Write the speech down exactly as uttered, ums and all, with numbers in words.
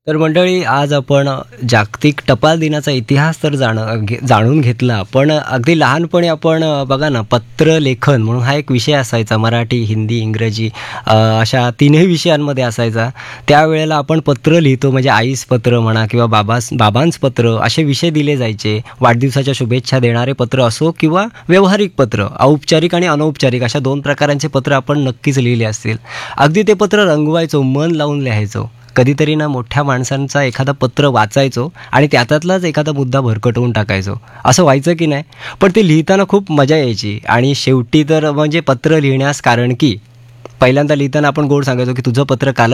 तर मंडळी, आज आपण जागतिक टपाल दिनाचा इतिहास तर जाण घे जाणून घेतला. पण अगदी लहानपणी आपण अ, बघा ना, पत्रलेखन म्हणून हा एक विषय असायचा. मराठी, हिंदी, इंग्रजी अ, अशा तीनही विषयांमध्ये असायचा. त्यावेळेला आपण पत्र लिहितो म्हणजे आईस पत्र म्हणा किंवा बाबास बाबांस पत्र असे विषय दिले जायचे. वाढदिवसाच्या शुभेच्छा देणारे पत्र असो किंवा व्यावहारिक पत्र, औपचारिक आणि अनौपचारिक अशा दोन प्रकारांचे पत्र आपण नक्कीच लिहिले असतील. अगदी ते पत्र रंगवायचो, मन लावून लिहायचो. कधीतरी ना मोठ्या माणसांचा एखादा पत्र वाचायचो आणि त्याच्यातलाच एखादा मुद्दा भरकटवून टाकायचो. असं व्हायचं की नाही? पण ते लिहिताना खूप मजा यायची आणि शेवटी तर म्हणजे पत्र लिहिण्यास कारण की पहिल्यांदा लिहिताना आपण गोड सांगायचो की तुझं पत्र कालच